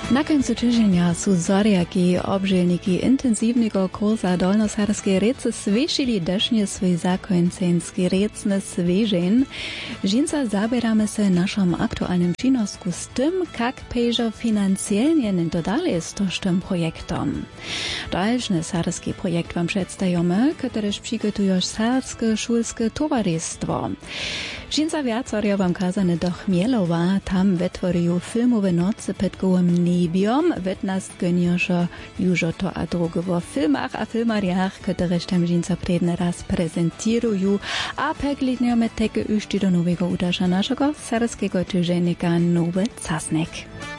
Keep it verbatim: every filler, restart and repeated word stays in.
Na końcu tygodnia są zoriaki, obżelniki intensywnego kursa dolnosarskie rece swyšili desznie swój zakońcenski recny swyżeń. Żinca zabieramy się naszym aktualnym przynosku z tym, jak peżo finansjalnie dodali z tym projektom. Dalszy sarski projekt wam przedstawiamy, któryż przygotuje sarskie szulskie towarzystwo. Żinca wiacoria wam kazane do Chmielowa, tam wytworzył filmowe noce pod gołym niebiom, wytnastgonioszo już to a drugo w filmach a filmariach, któreż tam żinca przedny raz prezentują, a peglidniamy teke już do nowego uderza naszego sarskiego tygodnika Nowy Casnek.